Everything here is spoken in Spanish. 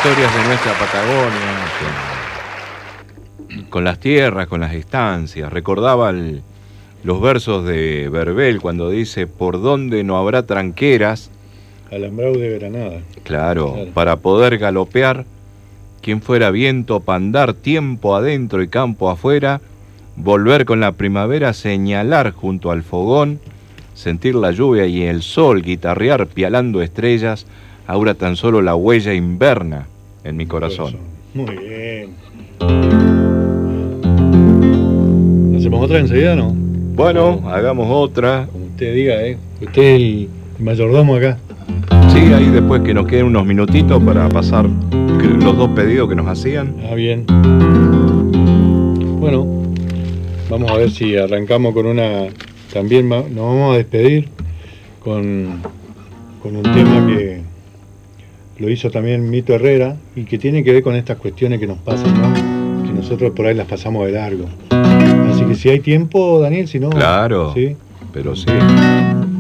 historias de nuestra Patagonia, con las tierras, con las estancias. Recordaba los versos de Verbel cuando dice: ¿por dónde no habrá tranqueras? Alambrado de Granada. Claro, para poder galopear, quien fuera viento pa' andar tiempo adentro y campo afuera, volver con la primavera, señalar junto al fogón, sentir la lluvia y el sol, guitarrear pialando estrellas, ahora tan solo la huella inverna en mi corazón. Muy bien. ¿Hacemos otra enseguida, no? Bueno, hagamos otra. Como usted diga, Usted es el mayordomo acá. Sí, ahí después que nos queden unos minutitos para pasar los dos pedidos que nos hacían. Ah, bien. Bueno, vamos a ver si arrancamos con una... También nos vamos a despedir con un tema que lo hizo también Mito Herrera y que tiene que ver con estas cuestiones que nos pasan, ¿no? Que nosotros por ahí las pasamos de largo. Así que si hay tiempo, Daniel, si no... Claro, ¿sí? pero sí.